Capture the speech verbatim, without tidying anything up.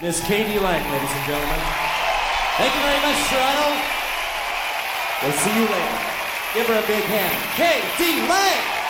Miss Katie Lang, ladies and gentlemen. Thank you very much, Toronto. We'll see you later. Give her a big hand. Katie Lang!